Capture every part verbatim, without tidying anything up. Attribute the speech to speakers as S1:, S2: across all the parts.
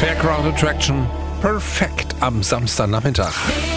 S1: Fairground Attraction, perfekt am Samstagnachmittag.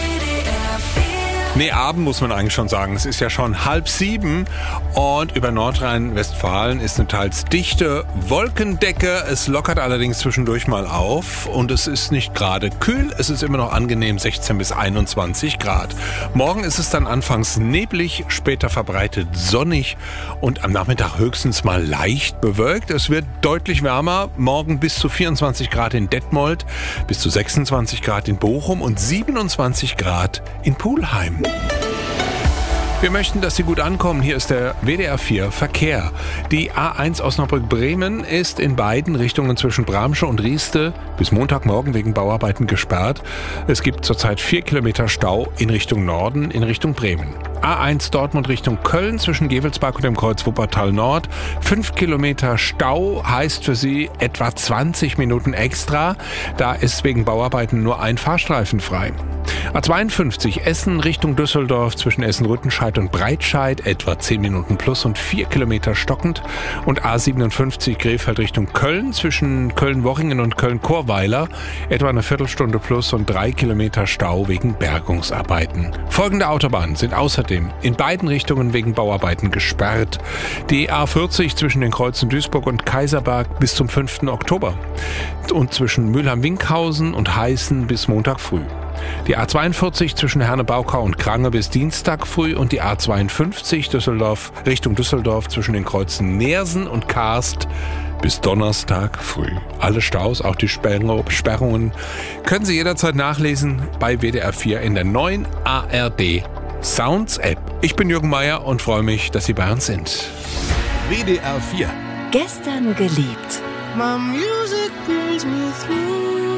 S1: Nee, Abend muss man eigentlich schon sagen. Es ist ja schon halb sieben und über Nordrhein-Westfalen ist eine teils dichte Wolkendecke. Es lockert allerdings zwischendurch mal auf und es ist nicht gerade kühl. Es ist immer noch angenehm sechzehn bis einundzwanzig Grad. Morgen ist es dann anfangs neblig, später verbreitet sonnig und am Nachmittag höchstens mal leicht bewölkt. Es wird deutlich wärmer. Morgen bis zu vierundzwanzig Grad in Detmold, bis zu sechsundzwanzig Grad in Bochum und siebenundzwanzig Grad in Pulheim. Wir möchten, dass Sie gut ankommen. Hier ist der W D R vier Verkehr. Die A eins Osnabrück-Bremen ist in beiden Richtungen zwischen Bramsche und Rieste bis Montagmorgen wegen Bauarbeiten gesperrt. Es gibt zurzeit vier Kilometer Stau in Richtung Norden, in Richtung Bremen. A eins Dortmund Richtung Köln zwischen Gevelsberg und dem Kreuz Wuppertal Nord. Fünf Kilometer Stau heißt für Sie etwa zwanzig Minuten extra. Da ist wegen Bauarbeiten nur ein Fahrstreifen frei. A zweiundfünfzig Essen Richtung Düsseldorf zwischen Essen-Rüttenscheid und Breitscheid etwa zehn Minuten plus und vier Kilometer stockend. Und A siebenundfünfzig Krefeld Richtung Köln zwischen Köln-Worringen und Köln-Chorweiler etwa eine Viertelstunde plus und drei Kilometer Stau wegen Bergungsarbeiten. Folgende Autobahnen sind außerdem in beiden Richtungen wegen Bauarbeiten gesperrt. Die A vierzig zwischen den Kreuzen Duisburg und Kaiserberg bis zum fünften Oktober und zwischen Mülheim-Winkhausen und Heißen bis Montag früh. Die A zweiundvierzig zwischen Herne-Baukau und Krange bis Dienstag früh und die A zweiundfünfzig Düsseldorf Richtung Düsseldorf zwischen den Kreuzen Neersen und Karst bis Donnerstag früh. Alle Staus, auch die Sperrungen, können Sie jederzeit nachlesen bei W D R vier in der neuen A R D Sounds App. Ich bin Jürgen Meier und freue mich, dass Sie bei uns sind.
S2: W D R vier.
S3: Gestern geliebt.
S4: My music pulls me through.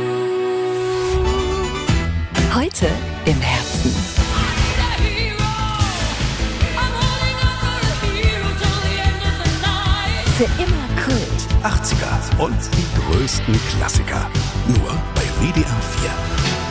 S3: Heute im Herzen. Für immer Kult.
S2: achtziger und die größten Klassiker. Nur bei W D R vier.